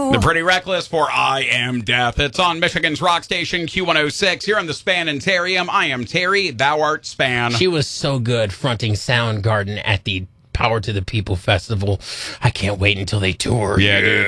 The Pretty Reckless for I Am Death. It's on Michigan's rock station Q106. Here on the Spanitarium. I am Terry. Thou art Span. She was so good fronting Soundgarden at the Power to the People Festival. I can't wait until they tour. Yeah, dude.